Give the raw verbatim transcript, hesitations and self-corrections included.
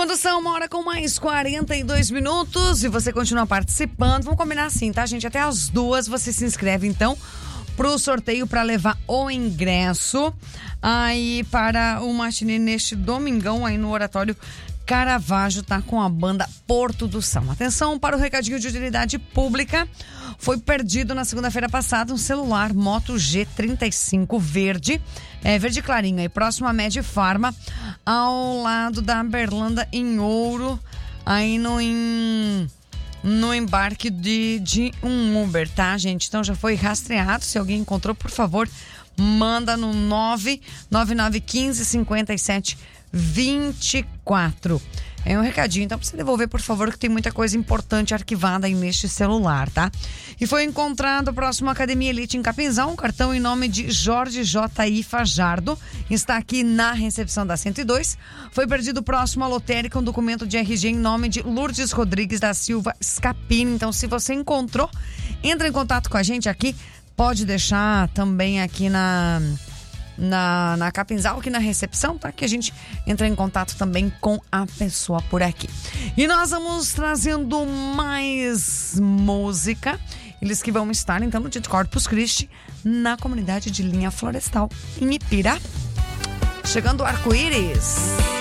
Quando são uma hora com mais quarenta e dois minutos e você continua participando, vamos combinar assim, tá, gente? Até as duas você se inscreve, então, pro sorteio para levar o ingresso aí para o matinê neste domingão aí no Oratório Caravaggio, tá com a banda Porto do São. Atenção para o recadinho de utilidade pública. Foi perdido na segunda-feira passada um celular Moto G trinta e cinco verde, é, verde clarinho aí, próximo à Medifarma, ao lado da Berlanda em Ouro, aí no, em, no embarque de, de um Uber, tá, gente? Então já foi rastreado. Se alguém encontrou, por favor, manda no nove nove nove um cinco cinco sete vinte e quatro. É um recadinho, então, pra você devolver, por favor, que tem muita coisa importante arquivada aí neste celular, tá? E foi encontrado próximo à Academia Elite em Capinzal, um cartão em nome de Jorge J I Fajardo, está aqui na recepção da cento e dois. Foi perdido próximo à lotérica um documento de R G em nome de Lourdes Rodrigues da Silva Scapini. Então, se você encontrou, entra em contato com a gente aqui, pode deixar também aqui na... Na, na Capinzal, aqui na recepção, tá? Que a gente entra em contato também com a pessoa por aqui. E nós vamos trazendo mais música. Eles que vão estar, então, no dia de Corpus Christi, na comunidade de Linha Florestal, em Ipira. Chegando o Arco-Íris.